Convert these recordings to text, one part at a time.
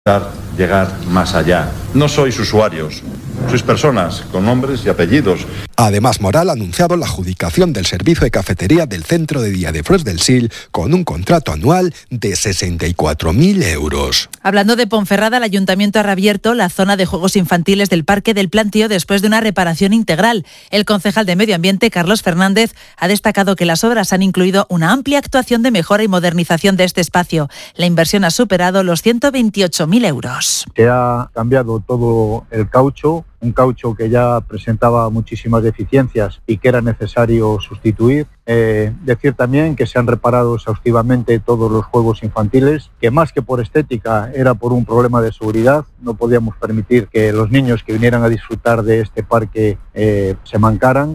llegar más allá. No sois usuarios, sois personas con nombres y apellidos. Además, Moral ha anunciado la adjudicación del servicio de cafetería del Centro de Día de Freus del Sil con un contrato anual de 64.000 euros. Hablando de Ponferrada, el Ayuntamiento ha reabierto la zona de juegos infantiles del Parque del Plantío después de una reparación integral. El concejal de Medio Ambiente, Carlos Fernández, ha destacado que las obras han incluido una amplia actuación de mejora y modernización de este espacio. La inversión ha superado los 128.000 euros. Se ha cambiado todo el caucho, un caucho que ya presentaba muchísimas deficiencias y que era necesario sustituir. Decir también que se han reparado exhaustivamente todos los juegos infantiles, que más que por estética era por un problema de seguridad. No podíamos permitir que los niños que vinieran a disfrutar de este parque se mancaran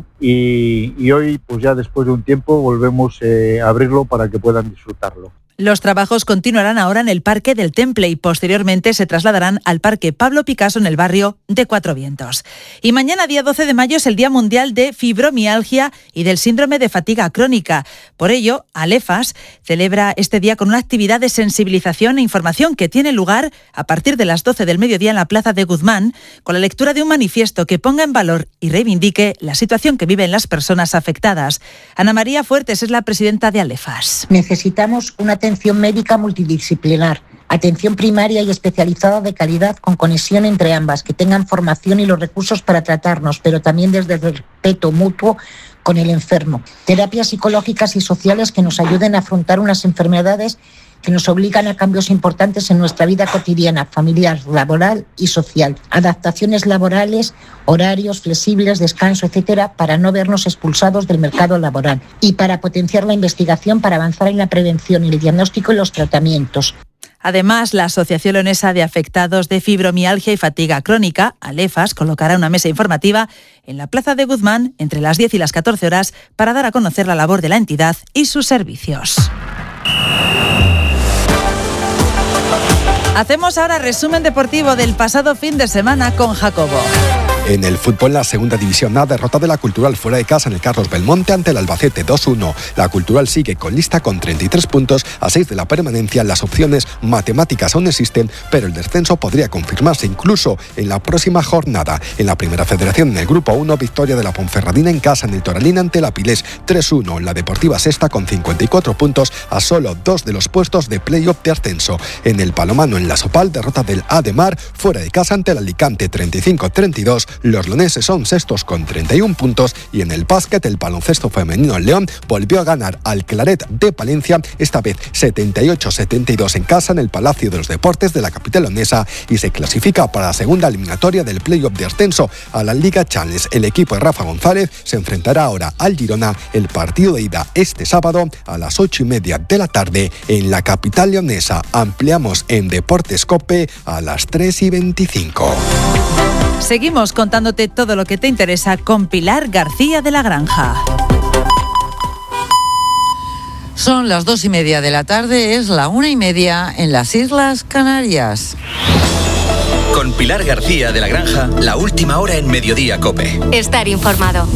y hoy, pues ya después de un tiempo, volvemos a abrirlo para que puedan disfrutarlo. Los trabajos continuarán ahora en el Parque del Temple y posteriormente se trasladarán al Parque Pablo Picasso en el barrio de Cuatro Vientos. Y mañana, día 12 de mayo, es el Día Mundial de Fibromialgia y del Síndrome de Fatiga Crónica. Por ello, Alefas celebra este día con una actividad de sensibilización e información que tiene lugar a partir de las 12 del mediodía en la Plaza de Guzmán, con la lectura de un manifiesto que ponga en valor y reivindique la situación que viven las personas afectadas. Ana María Fuertes es la presidenta de Alefas. Necesitamos una atención médica multidisciplinar, atención primaria y especializada de calidad con conexión entre ambas, que tengan formación y los recursos para tratarnos, pero también desde el respeto mutuo con el enfermo. Terapias psicológicas y sociales que nos ayuden a afrontar unas enfermedades que nos obligan a cambios importantes en nuestra vida cotidiana, familiar, laboral y social. Adaptaciones laborales, horarios flexibles, descanso, etcétera, para no vernos expulsados del mercado laboral y para potenciar la investigación para avanzar en la prevención y el diagnóstico y los tratamientos. Además, la Asociación Leonesa de Afectados de Fibromialgia y Fatiga Crónica, Alefas, colocará una mesa informativa en la Plaza de Guzmán entre las 10 y las 14 horas para dar a conocer la labor de la entidad y sus servicios. Hacemos ahora resumen deportivo del pasado fin de semana con Jacobo. En el fútbol, la segunda división, la derrota de la Cultural fuera de casa en el Carlos Belmonte ante el Albacete 2-1. La Cultural sigue con lista con 33 puntos, a 6 de la permanencia. Las opciones matemáticas aún existen, pero el descenso podría confirmarse incluso en la próxima jornada. En la Primera Federación, en el Grupo 1, victoria de la Ponferradina en casa en el Toralín ante la Pilés 3-1. La Deportiva sexta con 54 puntos, a solo 2 de los puestos de play-off de ascenso. En el Palomano, en la Sopal, derrota del Ademar fuera de casa ante el Alicante 35-32. Los leoneses son sextos con 31 puntos y en el básquet el baloncesto femenino León volvió a ganar al Claret de Palencia, esta vez 78-72 en casa en el Palacio de los Deportes de la capital leonesa y se clasifica para la segunda eliminatoria del play-off de ascenso a la Liga Challenge. El equipo de Rafa González se enfrentará ahora al Girona. El partido de ida este sábado a las 8:30 de la tarde en la capital leonesa. Ampliamos en Deportes COPE a las 3:25. Seguimos contándote todo lo que te interesa con Pilar García de la Granja. Son las 2:30 de la tarde, es la 1:30 en las Islas Canarias. Con Pilar García de la Granja, la última hora en Mediodía COPE. Estar informado.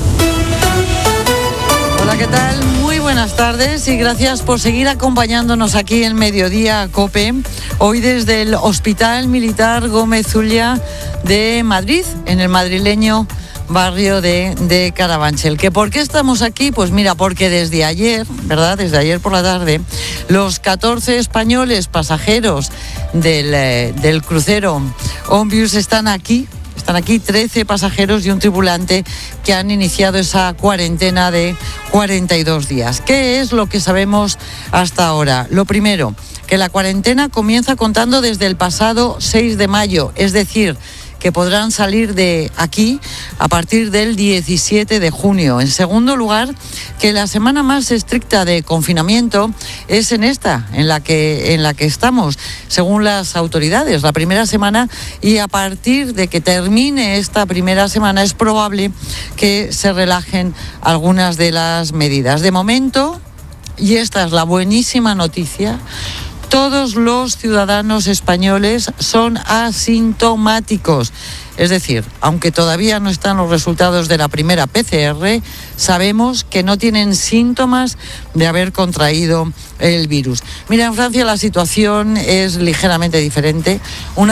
Hola, ¿qué tal? Muy buenas tardes y gracias por seguir acompañándonos aquí en Mediodía COPE. Hoy desde el Hospital Militar Gómez Zulia de Madrid, en el madrileño barrio de Carabanchel. ¿Que por qué estamos aquí? Pues mira, porque desde ayer, ¿verdad? Desde ayer por la tarde, los 14 españoles pasajeros del crucero Onvius están aquí. Están aquí 13 pasajeros y un tripulante que han iniciado esa cuarentena de 42 días. ¿Qué es lo que sabemos hasta ahora? Lo primero, que la cuarentena comienza contando desde el pasado 6 de mayo, es decir, que podrán salir de aquí a partir del 17 de junio. En segundo lugar, que la semana más estricta de confinamiento es en la que estamos, según las autoridades, la primera semana, y a partir de que termine esta primera semana es probable que se relajen algunas de las medidas. De momento, y esta es la buenísima noticia, todos los ciudadanos españoles son asintomáticos. Es decir, aunque todavía no están los resultados de la primera PCR, sabemos que no tienen síntomas de haber contraído el virus. Mira, en Francia la situación es ligeramente diferente.